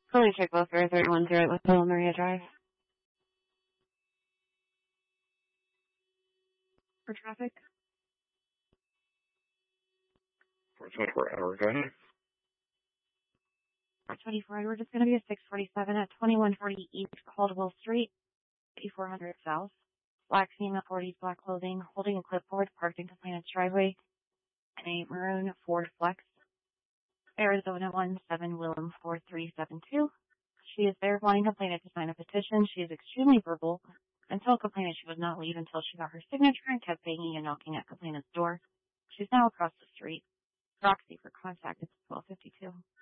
Fully check both for 3108 with Bill Maria Drive. For traffic? For 24 hours, go ahead. For 24 hours, it's going to be a 647 at 2140 East Caldwell Street, 8400 South. Black female, 40s, black clothing, holding a clipboard, parked in complainant's driveway, and a maroon Ford Flex. Arizona 17 Willem 4372. She is there wanting complainant to sign a petition. She is extremely verbal and told complainant she would not leave until she got her signature and kept banging and knocking at complainant's door. She's now across the street. Proxy for contact is 1252.